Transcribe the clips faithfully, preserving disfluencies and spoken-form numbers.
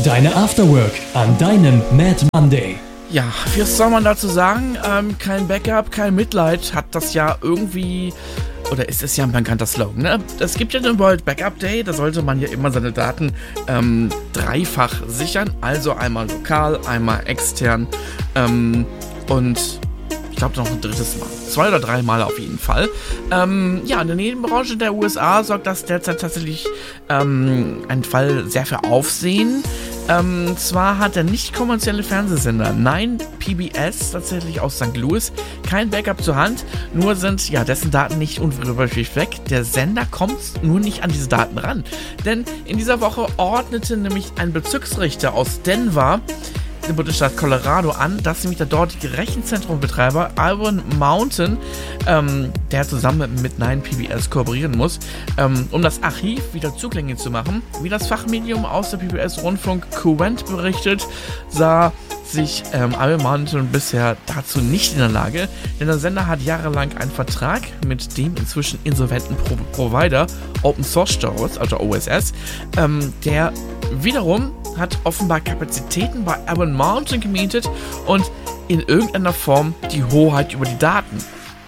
Deine Afterwork an deinem Mad Monday. Ja, was soll man dazu sagen? Ähm, kein Backup, kein Mitleid hat das ja irgendwie, oder ist es ja ein bekannter Slogan, ne? Es gibt ja den World Backup Day, da sollte man ja immer seine Daten ähm, dreifach sichern, also einmal lokal, einmal extern ähm, und ich glaube noch ein drittes Mal. Zwei oder drei Mal auf jeden Fall. Ähm, ja, in der Nebenbranche der U S A sorgt das derzeit tatsächlich ähm, ein Fall sehr für Aufsehen. Ähm, zwar hat der nicht kommerzielle Fernsehsender Nine P B S tatsächlich aus Sankt Louis kein Backup zur Hand, nur sind ja dessen Daten nicht unwiderruflich weg. Der Sender kommt nur nicht an diese Daten ran. Denn in dieser Woche ordnete nämlich ein Bezirksrichter aus Denver im Bundesstaat Colorado an, dass nämlich der dortige Rechenzentrumsbetreiber Iron Mountain, ähm, der zusammen mit Nine P B S kooperieren muss, ähm, um das Archiv wieder zugänglich zu machen. Wie das Fachmedium aus der P B S-Rundfunk Qwent berichtet, sah sich ähm, Iron Mountain bisher dazu nicht in der Lage, denn der Sender hat jahrelang einen Vertrag mit dem inzwischen insolventen Pro- Provider Open Source Storage, also O S S, ähm, der wiederum hat offenbar Kapazitäten bei Iron Mountain gemietet und in irgendeiner Form die Hoheit über die Daten.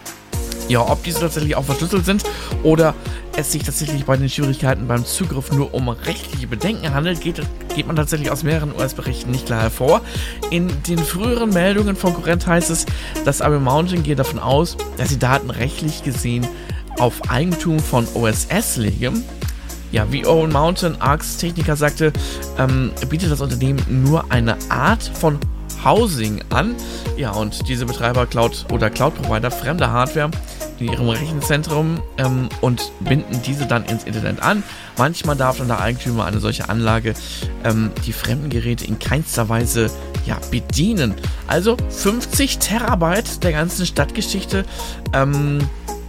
Ja, ob diese tatsächlich auch verschlüsselt sind oder es sich tatsächlich bei den Schwierigkeiten beim Zugriff nur um rechtliche Bedenken handelt, geht, geht man tatsächlich aus mehreren U S-Berichten nicht klar hervor. In den früheren Meldungen von Qwent heißt es, dass Iron Mountain geht davon aus, dass die Daten rechtlich gesehen auf Eigentum von O S S liegen. Ja, wie Iron Mountain Arcs Techniker sagte, ähm, bietet das Unternehmen nur eine Art von Housing an. Ja, und diese Betreiber Cloud oder Cloud-Provider fremde Hardware in ihrem Rechenzentrum ähm, und binden diese dann ins Internet an. Manchmal darf dann der Eigentümer eine solche Anlage ähm, die fremden Geräte in keinster Weise ja, bedienen. Also fünfzig Terabyte der ganzen Stadtgeschichte ähm,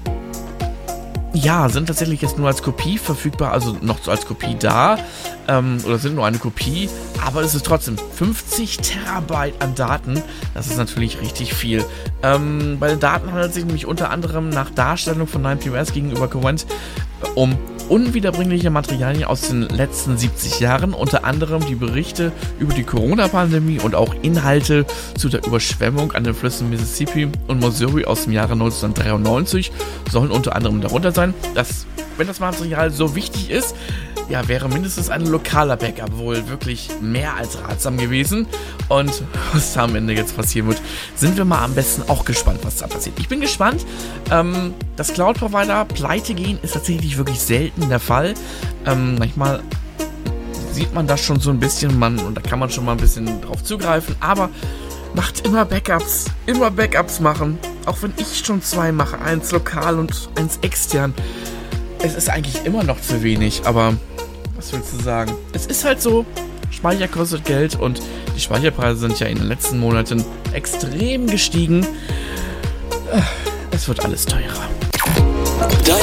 ja, sind tatsächlich jetzt nur als Kopie verfügbar, also noch so als Kopie da, ähm, oder sind nur eine Kopie, aber es ist trotzdem fünfzig Terabyte an Daten, das ist natürlich richtig viel. Ähm, bei den Daten handelt es sich nämlich unter anderem nach Darstellung von Nine P B S gegenüber Qwent um unwiederbringliche Materialien aus den letzten siebzig Jahren, unter anderem die Berichte über die Corona-Pandemie und auch Inhalte zu der Überschwemmung an den Flüssen Mississippi und Missouri aus dem Jahre neunzehnhundertdreiundneunzig sollen unter anderem darunter sein. Dass, wenn das Material so wichtig ist, ja, wäre mindestens ein lokaler Backup wohl wirklich mehr als ratsam gewesen. Und was da am Ende jetzt passieren wird, sind wir mal am besten auch gespannt, was da passiert. Ich bin gespannt. Ähm, dass Cloud-Provider pleite gehen, ist tatsächlich wirklich selten der Fall. Ähm, manchmal sieht man das schon so ein bisschen, man, und da kann man schon mal ein bisschen drauf zugreifen. Aber macht immer Backups. Immer Backups machen. Auch wenn ich schon zwei mache. Eins lokal und eins extern. Es ist eigentlich immer noch zu wenig, aber was willst du sagen? Es ist halt so, Speicher kostet Geld und die Speicherpreise sind ja in den letzten Monaten extrem gestiegen. Es wird alles teurer.